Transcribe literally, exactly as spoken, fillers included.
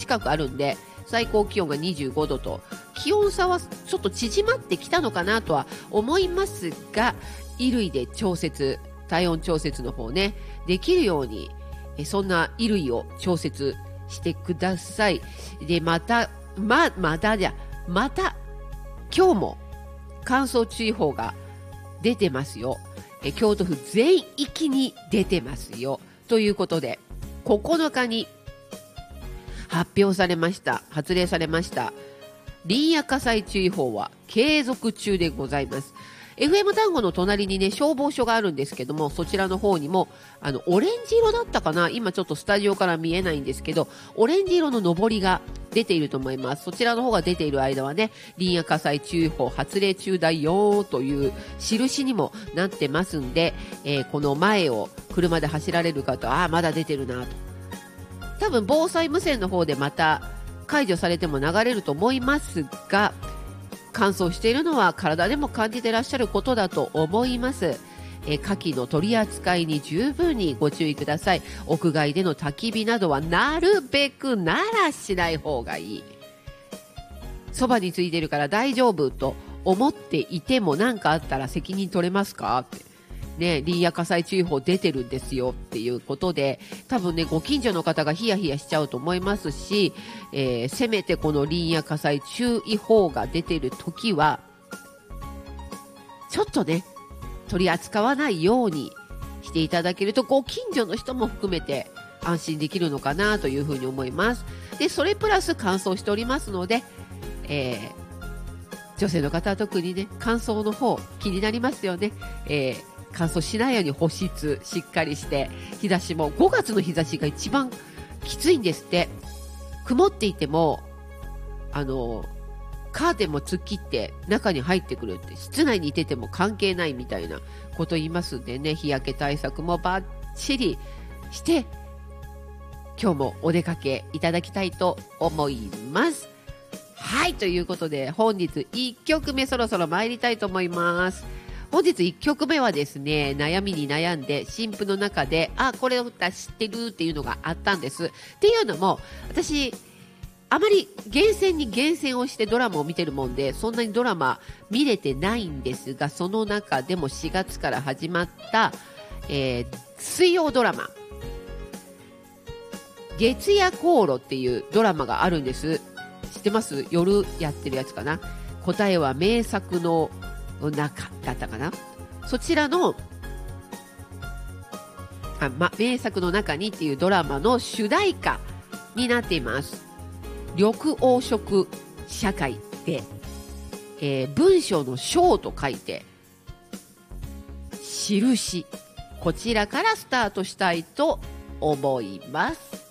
近くあるんで、最高気温がにじゅうごどと気温差はちょっと縮まってきたのかなとは思いますが、衣類で調節、体温調節の方ねできるように、えそんな衣類を調節してください。でまたままたじゃまた今日も乾燥注意報が出てますよ。え京都府全域に出てますよということで、ここのかに発表されました発令されました林野火災注意報は継続中でございます。 エフエム 単語の隣にね消防署があるんですけども、そちらの方にもあのオレンジ色だったかな、今ちょっとスタジオから見えないんですけど、オレンジ色の上りが出ていると思います。そちらの方が出ている間はね、林野火災注意報発令中だよという印にもなってますんで、えー、この前を車で走られる方はあまだ出てるなと、多分防災無線の方でまた解除されても流れると思いますが、乾燥しているのは体でも感じてらっしゃることだと思います。えー、火器の取り扱いに十分にご注意ください。屋外での焚き火などはなるべくならしない方がいい。そばについてるから大丈夫と思っていても何かあったら責任取れますかってね、林野火災注意報出てるんですよっていうことで、多分ねご近所の方がヒヤヒヤしちゃうと思いますし、えー、せめてこの林野火災注意報が出てる時はちょっとね取り扱わないようにしていただけると、ご近所の人も含めて安心できるのかなというふうに思います。でそれプラス乾燥しておりますので、えー、女性の方は特にね乾燥の方気になりますよね。えー乾燥しないように保湿しっかりして、日差しもごがつの日差しが一番きついんですって。曇っていてもあのカーテンも突っ切って中に入ってくるって、室内にいてても関係ないみたいなこと言いますんでね、日焼け対策もバッチリして今日もお出かけいただきたいと思います。はい、ということで本日いっきょくめそろそろ参りたいと思います。本日いっきょくめはですね、悩みに悩んで新譜の中であこれを歌知ってるっていうのがあったんです。っていうのも私あまり厳選に厳選をしてドラマを見てるもんで、そんなにドラマ見れてないんですが、その中でもしがつから始まった、えー、水曜ドラマ月夜航路っていうドラマがあるんです。知ってます？夜やってるやつかな。答えは名作の中だったかな。そちらのあ、ま、名作の中にっていうドラマの主題歌になっています。緑黄色社会で、えー、文章の章と書いて印、こちらからスタートしたいと思います。